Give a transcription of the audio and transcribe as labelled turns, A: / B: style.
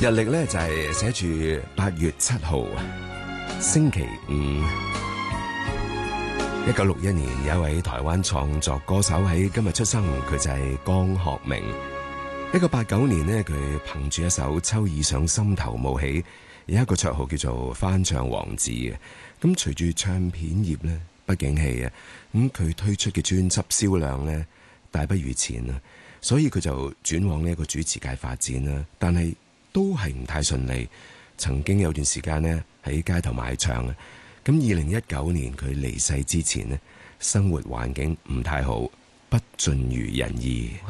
A: 日曆咧就係寫住8月7號星期五。1961年有一位台灣創作歌手喺今日出生，佢就係江學明。1989年呢，佢憑住一首《秋意上心頭冒起》，有一個綽號叫做翻唱王子嘅。咁隨住唱片業咧不景氣啊，咁佢推出嘅專輯銷量咧大不如前啊，所以佢就轉往呢一個主持界發展啦。但係都係唔太順利，曾經有段時間呢喺街頭賣唱啊。咁2019年佢離世之前呢，生活環境唔太好，不盡如人意。